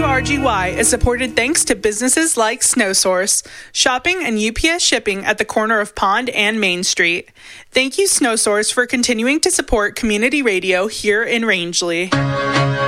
WRGY is supported thanks to businesses like SnowSource, shopping and UPS shipping at the corner of Pond and Main Street. Thank you, SnowSource, for continuing to support community radio here in Rangeley.